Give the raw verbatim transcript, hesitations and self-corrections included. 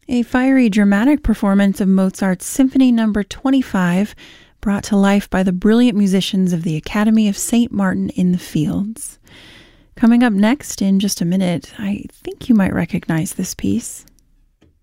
A fiery dramatic performance of Mozart's Symphony Number twenty-five, brought to life by the brilliant musicians of the Academy of Saint Martin in the Fields. Coming up next in just a minute, I think you might recognize this piece.